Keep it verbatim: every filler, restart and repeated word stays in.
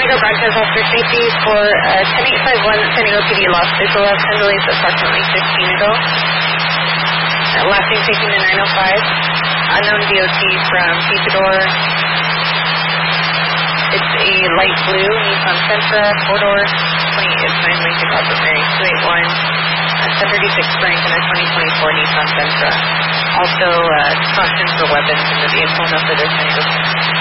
San Diego Broadcast Officer Safety for uh, ten eight five one San Diego P D lost visual of ten delays approximately fifteen ago. Uh, last name taking to nine oh five. Unknown D O T from Pizador. It's a light blue Nissan Sentra, four-door, twenty-eight nine Lincoln Robert Mary two eight one, uh, seven thirty-six Frank, and a twenty twenty-four Nissan Sentra. Also, uh, caution for weapons in the vehicle, no further San Diego.